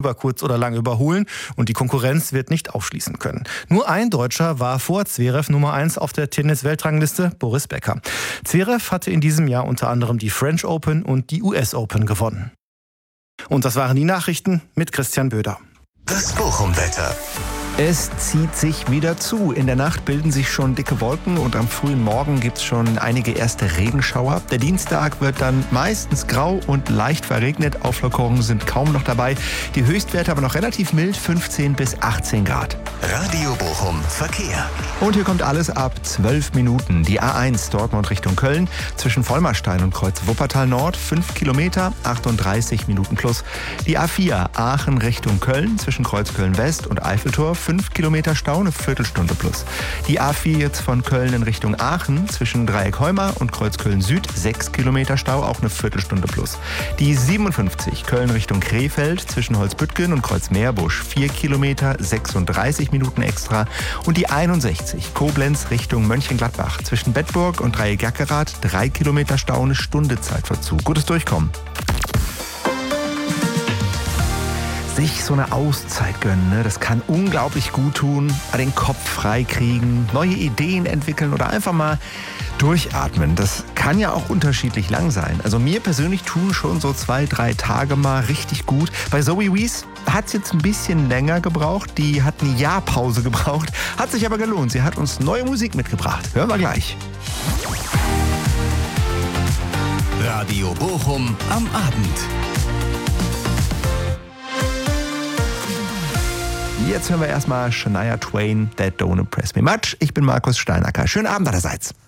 über kurz oder lang überholen und die Konkurrenz wird nicht aufschließen können. Nur ein Deutscher war vor Zverev Nummer 1 auf der Tennis-Weltrangliste, Boris Becker. Zverev hatte in diesem Jahr unter anderem die French Open und die US Open gewonnen. Und das waren die Nachrichten mit Christian Böder. Das Bochum-Wetter. Es zieht sich wieder zu. In der Nacht bilden sich schon dicke Wolken und am frühen Morgen gibt es schon einige erste Regenschauer. Der Dienstag wird dann meistens grau und leicht verregnet. Auflockerungen sind kaum noch dabei. Die Höchstwerte aber noch relativ mild, 15 bis 18 Grad. Radio Bochum Verkehr. Und hier kommt alles ab 12 Minuten. Die A1 Dortmund Richtung Köln zwischen Vollmerstein und Kreuz Wuppertal Nord 5 Kilometer, 38 Minuten plus. Die A4 Aachen Richtung Köln zwischen Kreuz Köln West und Eiffeltor 5 Kilometer Stau, eine Viertelstunde plus. Die A4 jetzt von Köln in Richtung Aachen zwischen Dreieck Heuma und Kreuz Köln Süd 6 Kilometer Stau, auch eine Viertelstunde plus. Die 57 Köln Richtung Krefeld zwischen Holzbüttgen und Kreuz Meerbusch 4 Kilometer, 36 Minuten extra. Und die 61 Koblenz Richtung Mönchengladbach zwischen Bedburg und Dreieck Jackerath 3 Kilometer Stau, eine Stunde Zeitverzug. Gutes Durchkommen. Sich so eine Auszeit gönnen, ne? Das kann unglaublich gut tun, den Kopf frei kriegen, neue Ideen entwickeln oder einfach mal durchatmen. Das kann ja auch unterschiedlich lang sein. Also mir persönlich tun schon so 2-3 Tage mal richtig gut. Bei Zoe Wees hat es jetzt ein bisschen länger gebraucht. Die hat eine Jahrpause gebraucht, hat sich aber gelohnt. Sie hat uns neue Musik mitgebracht. Hören wir gleich. Radio Bochum am Abend. Jetzt hören wir erstmal Shania Twain, That Don't Impress Me Much. Ich bin Markus Steinacker. Schönen Abend allerseits.